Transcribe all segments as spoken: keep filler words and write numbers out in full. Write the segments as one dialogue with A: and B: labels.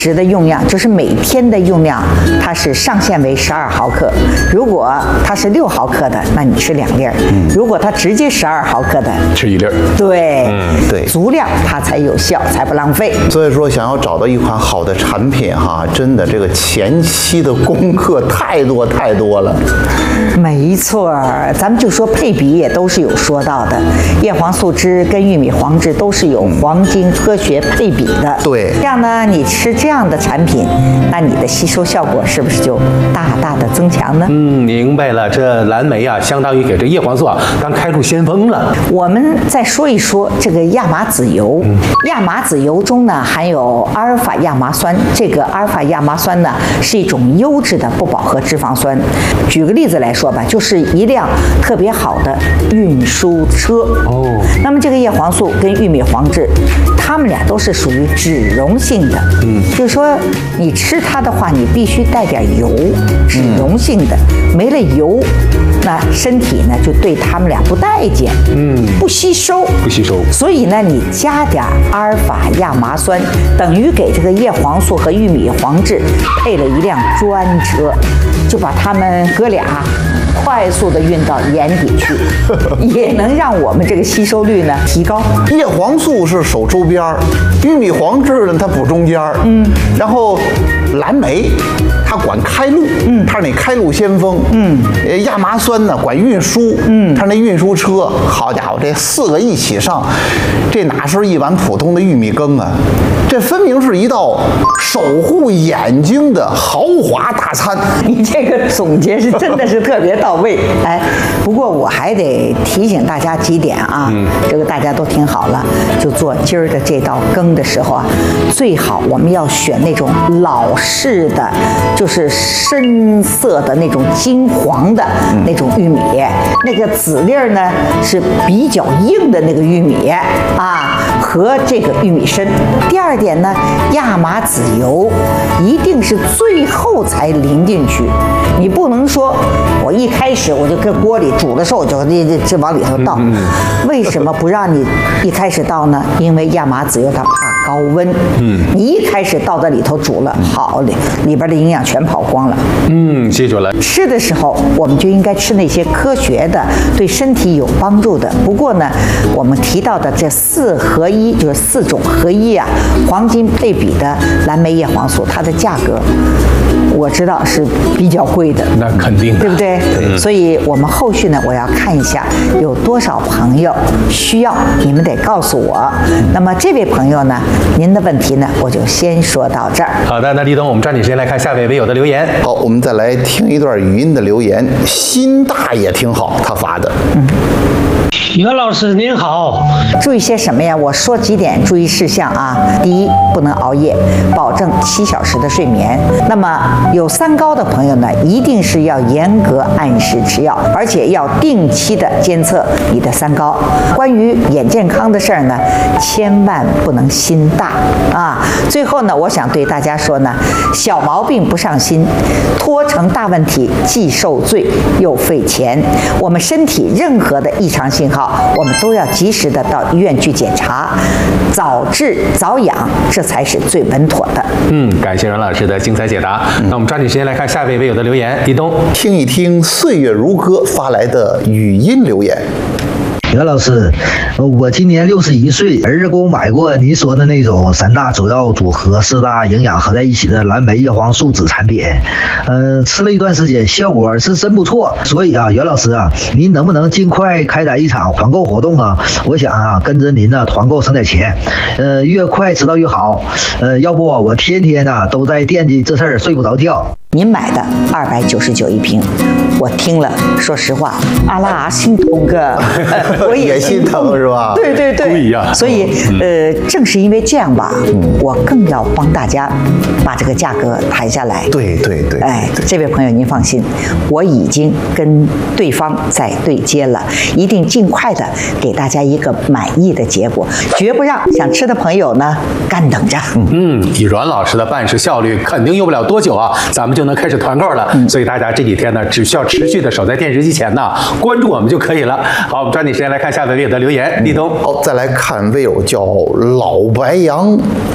A: 时的用量就是每天的用量，它是上限为十二毫克。如果它是六毫克的，那你吃两粒儿；嗯、如果它直接十二毫克的，
B: 吃一粒儿。
A: 对，
C: 嗯，对，
A: 足量它才有效，才不浪费。
C: 所以说，想要找到一款好的产品哈，真的这个前期的功课太多太多了。
A: 没错，咱们就说配比也都是有说到的，叶黄素汁跟玉米黄质都是有黄金科学配比的。
C: 对，
A: 这样呢，你吃这样的产品，那你的吸收效果是不是就大大的增强呢？
B: 嗯，明白了，这蓝莓啊，相当于给这叶黄素啊刚开路先锋了。
A: 我们再说一说这个亚麻籽油，嗯、亚麻籽油中呢含有阿尔法亚麻酸，这个阿尔法亚麻酸呢是一种优质的不饱和脂肪酸。举个例子来说吧，就是一辆特别好的运输车哦。那么这个叶黄素跟玉米黄质，它们俩都是属于脂溶性的，嗯，就是说你吃它的话，你必须带点油，脂溶性的，嗯、没了油，那身体呢就对它们俩不待见，嗯，不吸收，
B: 不吸收。
A: 所以呢，你加点阿尔法亚麻酸，等于给这个叶黄素和玉米黄质配了一辆专车，就把它们哥俩快速的运到眼底去，也能让我们这个吸收率呢提高。
C: 叶黄素是守周边儿，玉米黄质呢它补中间儿，嗯，然后蓝莓它管开路，嗯，它是那开路先锋，嗯，亚麻酸呢管运输，嗯，它那运输车，好家伙，这四个一起上，这哪是一碗普通的玉米羹啊？这分明是一道守护眼睛的豪华大餐。
A: 你这个总结是真的是特别到位。哎，不过我还得提醒大家几点啊，嗯、这个大家都听好了，就做今儿的这道羹的时候啊，最好我们要选那种老式的，就是深色的那种金黄的那种玉米，嗯、那个籽粒儿呢是比较硬的那个玉米啊，和这个玉米参。第二点呢，亚麻籽油一定是最后才淋进去，你不能说我一开始我就跟锅里煮的时候我就这这往里头倒。嗯嗯、为什么不让你一开始倒呢？因为亚麻籽油它怕高温，嗯，你一开始倒在里头煮了，好里里边的营养全跑光了。
B: 嗯，记住了。
A: 吃的时候我们就应该吃那些科学的、对身体有帮助的。不过呢，我们提到的这四合一，就是四种合一啊。黄金配比的蓝莓叶黄素，它的价格我知道是比较贵的，
B: 那肯定的，
A: 对不对？嗯、所以我们后续呢，我要看一下有多少朋友需要，你们得告诉我。那么这位朋友呢，您的问题呢，我就先说到这儿。
B: 好的，那立冬，我们抓紧时间来看下位微友的留言。
C: 好，我们再来听一段语音的留言。辛大也挺好，他发的。嗯。
D: 袁老师您好，
A: 注意些什么呀？我说几点注意事项啊。第一，不能熬夜，保证七小时的睡眠。那么有三高的朋友呢，一定是要严格按时吃药，而且要定期的监测你的三高。关于眼健康的事儿呢，千万不能心大啊。最后呢，我想对大家说呢，小毛病不上心，拖成大问题，既受罪又费钱。我们身体任何的异常信号，我们都要及时的到医院去检查，早治早养，这才是最稳妥的。
B: 嗯，感谢阮老师的精彩解答。嗯、那我们抓紧时间来看下位微友的留言。立冬，
C: 听一听岁月如歌发来的语音留言。
E: 袁老师，我今年六十一岁，儿子给我买过你说的那种三大主要组合、四大营养合在一起的蓝莓叶黄素酯产品，呃，吃了一段时间，效果是真不错。所以啊，袁老师啊，您能不能尽快开展一场团购活动啊？我想啊，跟着您呢团购省点钱，呃，越快知道越好。呃，要不我天天呢、啊、都在惦记这事儿，睡不着觉。
A: 您买的二百九十九一瓶，我听了，说实话，阿拉心疼个，我也
C: 心疼是吧？
A: 对对对，
B: 对呀。
A: 所以呃，正是因为这样吧，我更要帮大家把这个价格谈下来。
C: 对对对，
A: 哎，这位朋友您放心，我已经跟对方在对接了，一定尽快的给大家一个满意的结果，绝不让想吃的朋友呢干等着。
B: 嗯，以阮老师的办事效率，肯定用不了多久啊，咱们就。就能开始团购了，嗯、所以大家这几天呢，只需要持续的守在电视机前呢，关注我们就可以了。好，我们抓紧时间来看下位微友的留言。立冬，
C: 好，再来看微友叫老白杨。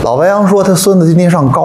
C: 老白杨说他孙子今年上高